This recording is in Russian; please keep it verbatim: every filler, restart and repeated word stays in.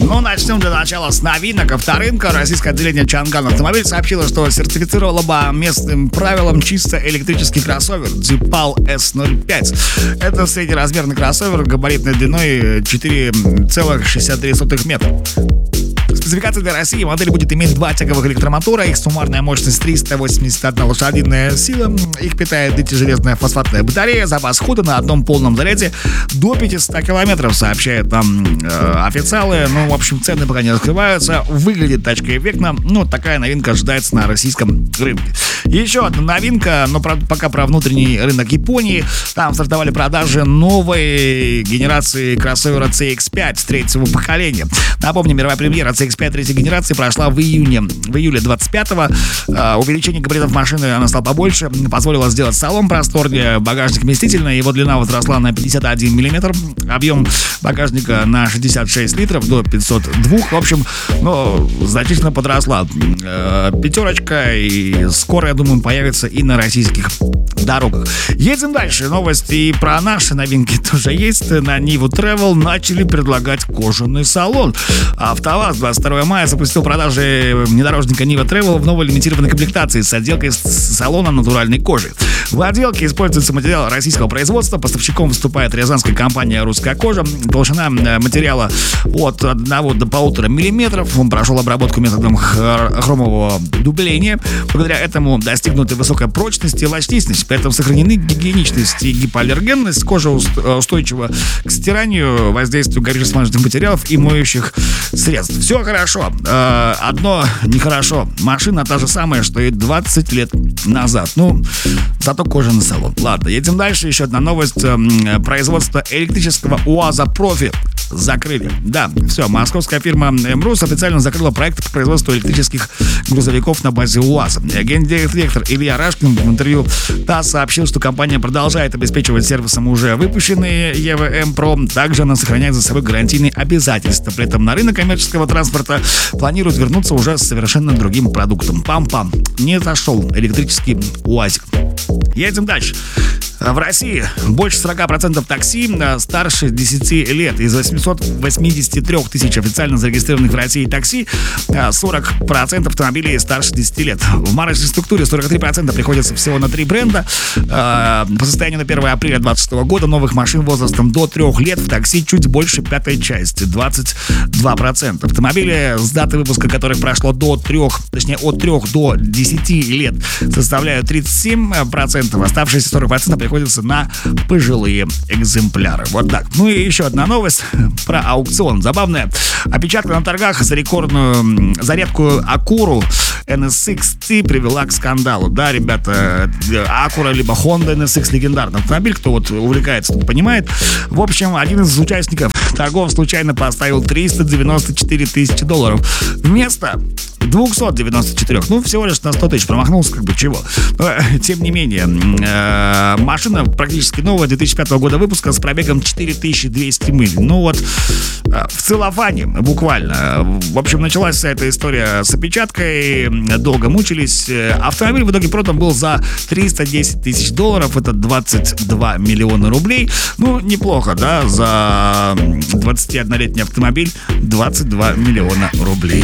Ну, начнем для начала с новинок авторынка. Российское отделение Чанган Автомобиль сообщило, что сертифицировало по местным правилам чисто электрический кроссовер Deepal эс ноль пять. Это среднеразмерный кроссовер габаритной длиной четыре целых шестьдесят три сотых метра. Спецификация для России: модель будет иметь два тяговых электромотора, их суммарная мощность триста восемьдесят одна лошадиная сила, их питает литий-железная фосфатная батарея, запас хода на одном полном заряде до пятисот километров, сообщают нам э, официалы. Ну, в общем, цены пока не раскрываются, выглядит тачка эффектно, ну, такая новинка ожидается на российском рынке. Еще одна новинка, но правда, пока про внутренний рынок Японии. Там стартовали продажи новой генерации кроссовера си икс пять третьего поколения. Напомню, мировая премьера си икс пять третьей генерации прошла в июне, в июле двадцать пятого. Uh, увеличение габаритов машины, она стала побольше, позволило сделать салон просторнее, багажник вместительный, его длина возросла на пятьдесят один миллиметр, объем багажника на шестьдесят шесть литров до пятьсот два. В общем, ну, значительно подросла uh, пятерочка, и скоро, я думаю, появится и на российских дорогах. Едем дальше. Новости и про наши новинки тоже есть. На Ниву Travel начали предлагать кожаный салон. АвтоВАЗ двадцать второго мая запустил продажи внедорожника Нива Travel в новой лимитированной комплектации с отделкой салона натуральной кожи. В отделке используется материал российского производства. Поставщиком выступает рязанская компания «Русская кожа». Толщина материала от одного до полутора миллиметров. Он прошел обработку методом хромового дубления. Благодаря этому достигнута высокая прочность и эластичность. При этом сохранены гигиеничность и гипоаллергенность. Кожа устойчива к стиранию, воздействию горючих смазочных материалов и моющих средств. Все хорошо. Одно нехорошо. Машина та же самая, что и двадцать лет назад. Ну, зато кожаный салон. Ладно, едем дальше. Еще одна новость. Производство электрического УАЗа «Профи» закрыли. Да, все, московская фирма МРУС официально закрыла проект по производству электрических грузовиков на базе УАЗа. Гендиректор Илья Рашкин в интервью ТАСС сообщил, что компания продолжает обеспечивать сервисом уже выпущенные ЕВМ Про. Также она сохраняет за собой гарантийные обязательства. При этом на рынок коммерческого транспорта планирует вернуться уже с совершенно другим продуктом. Пам-пам. Не зашел электрический УАЗик. Едем дальше. В России больше сорок процентов такси старше десяти лет. Из восемьсот восемьдесят три тысяч официально зарегистрированных в России такси сорок процентов автомобилей старше десяти лет. В марочной структуре сорок три процента приходится всего на три бренда. По состоянию на первое апреля двадцать шестого года новых машин возрастом до трех лет в такси чуть больше пятой части, двадцать два процента. Автомобили, с даты выпуска которых прошло до трех, точнее от трех до десяти лет, составляют тридцать семь процентов. Оставшиеся сорок процентов приходятся на пожилые экземпляры. Вот так. Ну и еще одна новость про аукцион. Забавная. Опечатка на торгах за рекордную, за редкую Акуру эн эс икс ти привела к скандалу. Да, ребята, Акура либо Honda эн эс икс легендарный автомобиль. Кто вот увлекается, тот понимает. В общем, один из участников торгов случайно поставил триста девяносто четыре тысячи долларов вместо двухсот девяноста четырёх. Ну, всего лишь на сто тысяч промахнулся, как бы чего. Но, тем не менее, э, машина практически новая, две тысячи пятого года выпуска, с пробегом четыре тысячи двести миль. Ну вот, э, в целлофане, буквально. В общем, началась вся эта история с опечаткой, долго мучились. Автомобиль в итоге продан был за триста десять тысяч долларов, это двадцать два миллиона рублей. Ну, неплохо, да, за двадцатиоднолетний автомобиль двадцать два миллиона рублей.